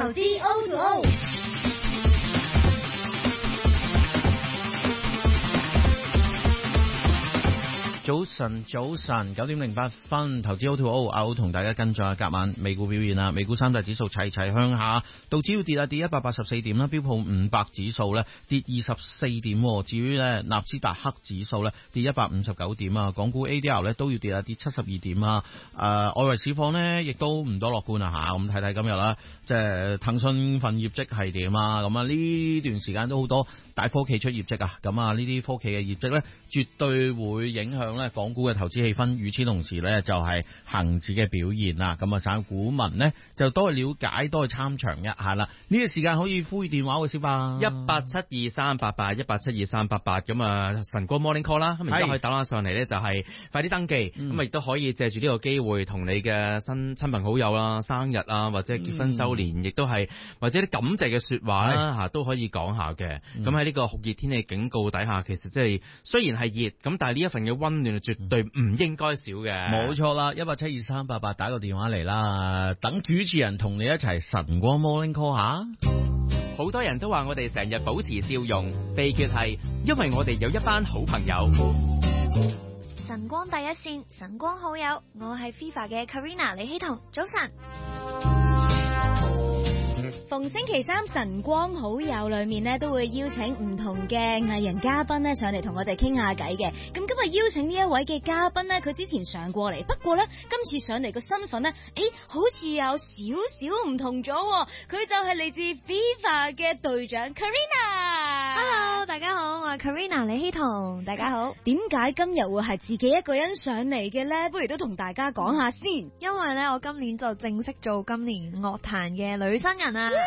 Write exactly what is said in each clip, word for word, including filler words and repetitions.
投資 O to O。 早晨，早晨，九點零八分，投資 O to O， 阿好同大家跟進下隔晚美股表現啦。美股三大指數齊齊向下，道指要跌啊，跌一百八十四點啦，標普五百指數咧跌二十四點。至於咧納斯達克指數咧跌一百五十九點啊，港股 A D R 咧都要跌啊，跌七十二點啊。誒、呃，外圍市況咧亦都唔多樂觀啊吓。咁睇睇今日啦，即係騰訊份業績係點啊？咁啊呢段時間都好多大科技出業績啊。咁啊呢啲科技嘅業績咧，絕對會影響咧港股嘅投資氣氛，與此同時咧就係恒指嘅表現啦。咁啊，散股民呢就多去了解，多去參詳一下啦。呢個時間可以呼電話嘅小巴一八七二三八八一八七二三八八，咁啊晨光 morning call 啦，咁而家可以打翻上嚟咧，就係快啲登記，咁啊亦都可以借住呢個機會同你嘅新親朋好友啦、生日啊或者結婚周年，亦都係或者啲感謝嘅說話啦吓，都可以講下嘅。咁喺呢個酷熱天氣警告底下，其實即係雖然係熱，咁但係呢一份嘅溫暖絕對唔應該少嘅。 冇錯啦，一八七二三八八打個電話嚟啦，等主持人同你一齊晨光 morning call 下。 好多人都話我哋成日保持笑容，秘訣係因為我哋有一班好朋友。 晨光第一線，晨光好友，我係 FIFA 嘅 Karina 李希彤，早晨。逢星期三晨光好友裏面呢，都會邀請唔同嘅藝人嘉賓呢上嚟同我哋傾下偈嘅。咁今日邀請呢一位嘅嘉賓呢，佢之前上過嚟，不過呢，今次上嚟個身份呢，誒，好似有少少唔同咗。佢就係嚟自 FIFA 嘅隊長 Karina。Hello， 大家好，我係 Karina 李希彤，大家好。點解今日會係自己一個人上嚟嘅呢？不如都同大家講下先。 因為呢，我今年就正式做今年樂壇嘅女新人啊。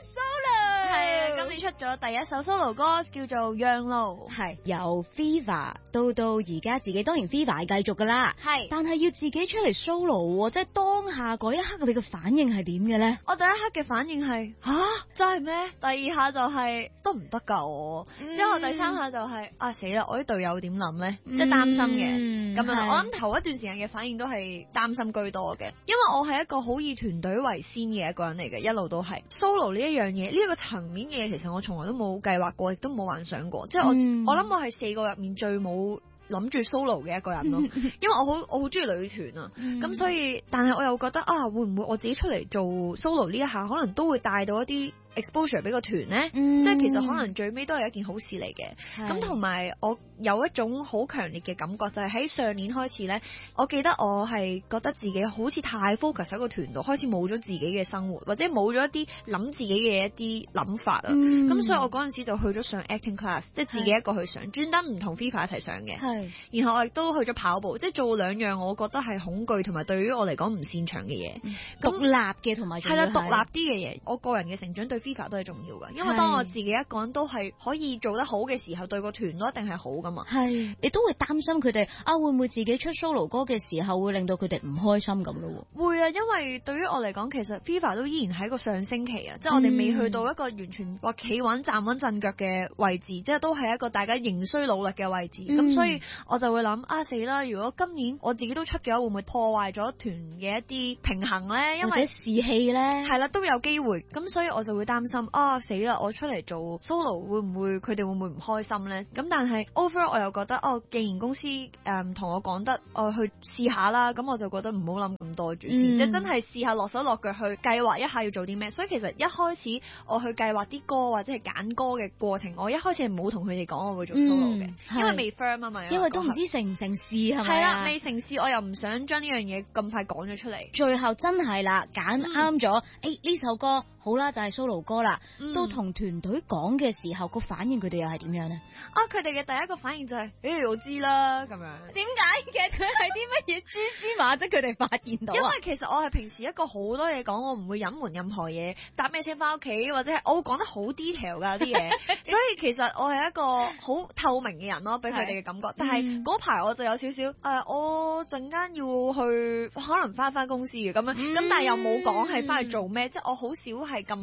Solo 係啊，今年出咗第一首 solo 歌叫做《讓路》， 係由 FIFA 到到而家自己，當然 FIFA 係繼續噶啦，係，但係要自己出嚟 solo， 即係當下嗰一刻你嘅反應係點嘅咧？ 我第一刻嘅反應係吓真係咩？第二下就係都唔得噶我，嗯、之後第三下就係、是、啊死啦！我啲隊友點諗咧？即係擔心嘅，咁、嗯、樣我諗頭一段時間嘅反應都係擔心居多嘅，因為我係一個好以團隊為先嘅一個人嚟嘅，一路都係 solo 呢一樣嘢，呢、這、一個層面嘅嘢，其實我從來都冇計劃過，亦都冇幻想過，即係我、嗯、我諗我係四個入面最冇諗住 solo 嘅一個人咯，因為我好我好中意女團啊，咁、嗯、所以但係我又覺得啊，會唔會我自己出嚟做 solo 呢一下，可能都會帶到一啲exposure 俾個團咧，嗯、即係其實可能最尾都係一件好事嚟嘅。咁同埋我有一種好強烈嘅感覺，就係、是、喺上年開始咧，我記得我係覺得自己好似太 focus 喺個團度，開始冇咗自己嘅生活，或者冇咗一啲諗自己嘅一啲諗法啊。咁、嗯、所以我嗰陣時就去咗上 acting class， 即係自己一個去上，專登唔同 FIFA 一齊上嘅。係，然後我亦都去咗跑步，即係做兩樣我覺得係恐懼同埋對於我嚟講唔擅長嘅嘢。獨、嗯、立嘅同埋係啦，獨立啲嘅嘢，我個人嘅成長對 FIFA 都係重要㗎，因為當我自己一個人都係可以做得好嘅時候，對個團都一定係好噶嘛。 係，你都會擔心佢哋啊，會唔會自己出 solo 歌嘅時候會令到佢哋唔開心咁咯？ 會啊，因為對於我嚟講，其實 FIFA 都依然係一個上升期啊，即係我哋未去到一個完全話企穩站穩陣腳嘅位置，即係都係一個大家仍需努力嘅位置。咁、嗯、所以我就會諗啊，死啦！如果今年我自己都出嘅話，會唔會破壞咗團嘅一啲平衡咧？因為士氣咧，係啦，都有機會。咁所以我就會擔心。啊死啦！我出嚟做 solo 會唔會佢哋會唔會唔開心咧？咁但係 overall 我又覺得哦，既然公司誒同、呃、我講得我、呃、去試下啦，咁我就覺得唔好諗咁多住先，即係、嗯、真係試下落手落腳去計劃一下要做啲咩。所以其實一開始我去計劃啲歌或者係揀歌嘅過程，我一開始係冇同佢哋講我會做 solo 嘅、嗯，因為未 firm 啊嘛， 因為都唔知成唔成事係咪？係啦，未成事我又唔想將呢樣嘢咁快講咗出嚟。 最後真係啦，揀啱咗，誒呢、嗯、首歌好啦，就係、是、solo 歌啦。都同團隊講嘅時候，個反應佢哋又係點樣咧？ 啊，佢哋嘅第一個反應就係、是，誒、欸，我知啦，咁樣。點解嘅？佢係啲乜嘢蛛絲馬跡？佢哋發現到？因為其實我係平時一個好多嘢講，我唔會隱瞞任何嘢，搭咩車翻屋企，或者係我會講得好 detail 噶啲嘢。所以其實我係一個好透明嘅人咯，俾佢哋嘅感覺。但係嗰排我就有少少，誒、呃，我陣間要去，可能翻翻公司嘅咁樣，咁、嗯、但係又冇講係翻去做咩，即係我好少係咁即係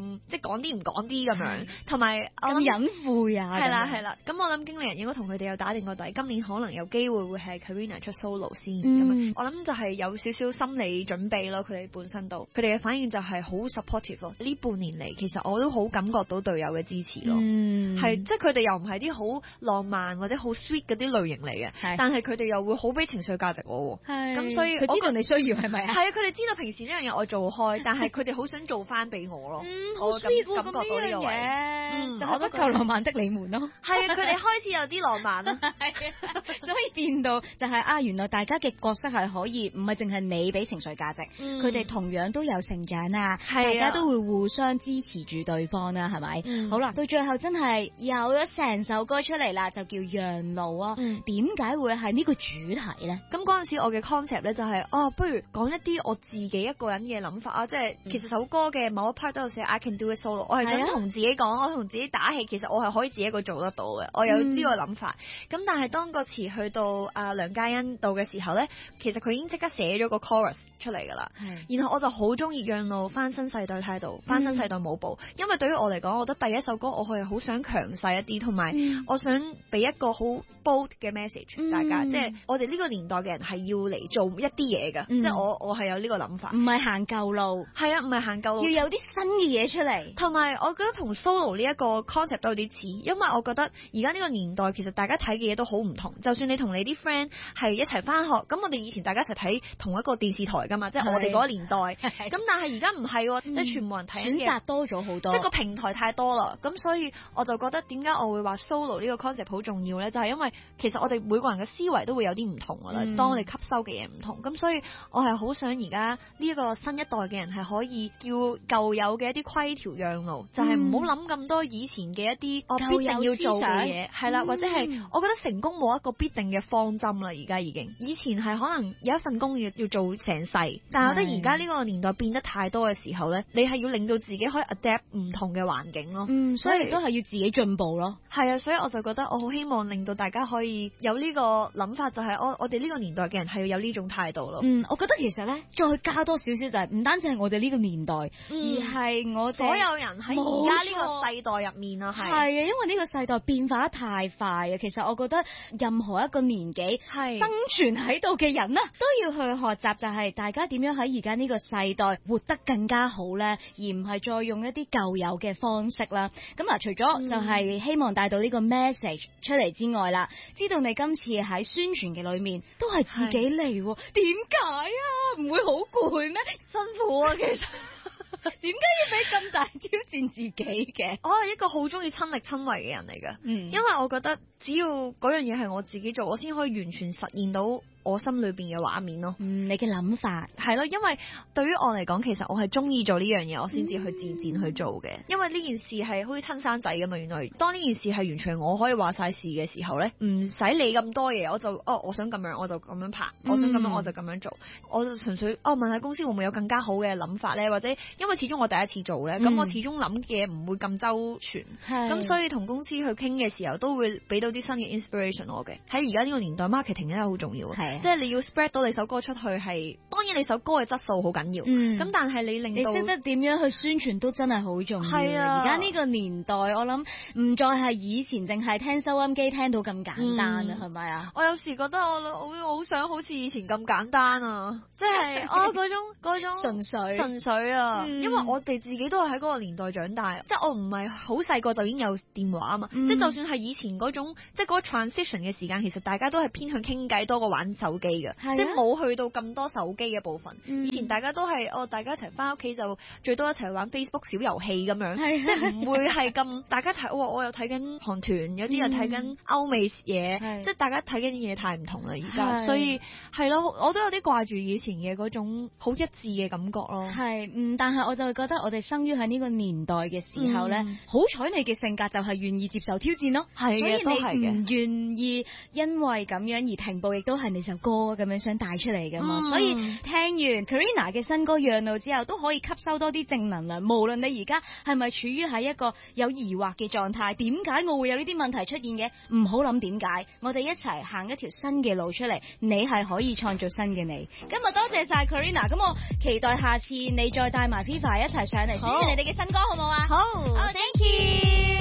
講啲唔講啲咁樣，同埋咁隱晦啊。 係啦係啦，咁我諗經理人應該同佢哋有打定個底，今年可能有機會會係 Karina 出 solo 先咁樣。我諗就係有少少心理準備咯，佢哋本身都，佢哋嘅反應就係好 supportive 咯。呢半年嚟，其實我都好感覺到隊友嘅支持咯，係、嗯、即係佢哋又唔係啲好浪漫或者好 sweet 嗰啲類型嚟嘅，但係佢哋又會好俾情緒價值我，咁所以佢知道你需要係咪啊？ 係啊，佢哋知道平時呢樣嘢我做開，但係佢哋好想做翻俾我咯。 嗯，好 sweet 喎， 感覺到呢個位， 嗯，就係不夠浪漫的你們咯。 係啊，佢哋開始有啲浪漫啦， 所以變到就係、是、啊，原來大家嘅角色係可以唔係淨係你俾情緒價值，佢、嗯、哋同樣都有成長啊，大家都會互相支持住對方啦，係咪、嗯？好啦，到最後真係有咗成首歌出嚟啦，就叫讓路啊。點、嗯、解會係呢個主題咧？ 咁嗰陣時我嘅 concept 咧就係、是、啊，不如講一啲我自己一個人嘅諗法啊，即係、嗯、其實首歌嘅某一 part 都有寫 I can do it solo， 我係想同自己講，我同自己打氣，其實我係可以自己一個做得到嘅，我有呢個諗法。咁、嗯、但係當個詞去到阿梁嘉欣度嘅時候咧，其實佢已經即刻寫咗個 chorus 出嚟噶啦。然後我就好中意讓路翻新世代態度，翻新世代舞步、嗯，因為對於我嚟講，我覺得第一首歌我係好想強勢一啲，同埋我想俾一個好 bold 嘅 message、嗯、大家，即係我哋呢個年代嘅人係要嚟做一啲嘢噶，即係我我係有呢個諗法， 唔係行舊路， 係啊，唔係行舊路， 要有啲新嘅嘢出嚟。同埋我覺得同 solo 呢一個 concept 都有啲似，因為我覺得而家呢個年代其實大家睇嘅嘢都好唔同，就算你同你啲 friend 係一齊翻學，咁我哋以前大家一齊睇同一個電視台噶嘛，即係我哋嗰個年代，咁但係而家唔係，即係全部人睇嘅選擇多咗好多，即係個平台太多啦，咁所以我就覺得點解我會話 solo 呢個 concept 好重要咧？就係、是、因為其實我哋每個人嘅思維都會有啲唔同噶啦、嗯，當我哋吸收嘅嘢唔同，咁所以我係好想而家呢一個新一代嘅人係可以叫舊有嘅一啲規條讓路，就係唔好諗咁多以前嘅一啲我必定要做嘅嘢，係啦、嗯，或者係我覺得成功冇一個必定嘅方針啦，而家已經，以前係可能有一份工要要做成世，但係我覺得而家呢個年代變得太多嘅時候咧，你係要令到自己可以 adapt 唔同嘅環境咯，嗯，所以都係要自己進步咯，係啊，所以我就覺得我好希望令到大家可以有呢個諗法，就係我我哋呢個年代嘅人係要有呢種態度咯。 嗯，我覺得其實咧再加多少少就係唔單止係我哋呢個年代，嗯、而係我哋所有人喺而家呢個世代入面啊，係係啊， 因為呢個世代變化得太快啊，其實我覺得任何一個年紀生存喺度嘅人啊，都要去學習，就係大家點樣喺而家呢個世代活得更加好咧，而唔係再用一啲舊有嘅方式啦。咁嗱，除咗就係希望帶到呢個 message 出嚟之外啦、嗯，知道你今次喺宣傳嘅裏面都係自己嚟，點解啊？唔會好攰咩？ 辛苦啊，其實。 點解要俾咁大挑戰自己嘅？ 我係一個好中意親力親為嘅人嚟㗎，嗯，因為我覺得只要嗰樣嘢係我自己做，我先可以完全實現到我心裏邊嘅畫面咯。 嗯，你嘅諗法係咯，因為對於我嚟講，其實我係中意做呢樣嘢，我先至去自薦去做嘅、嗯。因為呢件事係好似親生仔㗎嘛，原來當呢件事係完全我可以話晒事嘅時候咧，唔使理咁多嘢，我就哦，我想咁樣我就咁樣拍，嗯、我想咁樣我就咁樣做，我就純粹哦問下公司會唔會有更加好嘅諗法咧，或者因為始終我第一次做咧，咁、嗯、我始終諗嘅嘢唔會咁周全，咁所以同公司去傾嘅時候都會俾到啲新嘅 inspiration 我嘅。喺而家呢個年代 marketing 咧好重要，即係你要 spread 到你首歌出去，係當然你首歌嘅質素好緊要，咁、嗯、但係你令到你識得點樣去宣傳都真係好重要。係啊，而家呢個年代我諗唔再係以前淨係聽收音機聽到咁簡單啦，係咪啊？ 我有時覺得我我好想好似以前咁簡單啊，即係哦嗰種嗰種純粹純粹啊、嗯，因為我哋自己都係喺嗰個年代長大，即係我唔係好細個就已經有電話啊嘛，嗯、即係就算係以前嗰種即係嗰個 transition 嘅時間，其實大家都係偏向傾偈多過玩手機嘅。即係冇去到咁多手機嘅部分、嗯，以前大家都係哦，大家一齊翻屋企就最多一齊玩 Facebook 小遊戲咁樣，即係唔會係咁大家睇，哇！我又睇緊韓團，有啲人睇緊歐美嘢，即係大家睇緊啲嘢太唔同啦而家，所以係咯，我都有啲掛住以前嘅嗰種好一致嘅感覺咯。 係，嗯，但係我就會覺得我哋生於喺呢個年代嘅時候咧、嗯，好彩你嘅性格就係願意接受挑戰咯，係嘅，所以你唔願意因為咁樣而停步，亦都係你首歌咁樣想帶出嚟噶嘛。 嗯、 所以聽完 Karina 嘅新歌《讓路》之後，都可以吸收多啲正能量。無論你而家係咪處於喺一個有疑惑嘅狀態，點解我會有呢啲問題出現嘅？唔好諗點解，我哋一齊行一條新嘅路出嚟，你係可以創造新嘅你。今日多謝晒 Karina， 咁我期待下次你再帶埋 Piva 一齊上嚟宣傳你哋嘅新歌，好唔好啊？ 好， 好 ，Thank you。